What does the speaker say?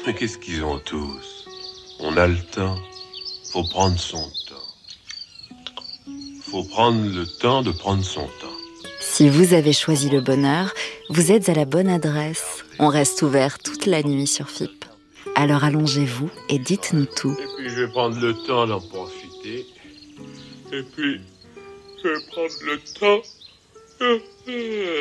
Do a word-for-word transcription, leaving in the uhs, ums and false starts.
Mais qu'est-ce qu'ils ont tous? On a le temps. Faut prendre son temps. Faut prendre le temps de prendre son temps. Si vous avez choisi le bonheur, vous êtes à la bonne adresse. On reste ouvert toute la nuit sur F I P. Alors allongez-vous et dites-nous tout. Et puis je vais prendre le temps d'en profiter. Et puis je vais prendre le temps.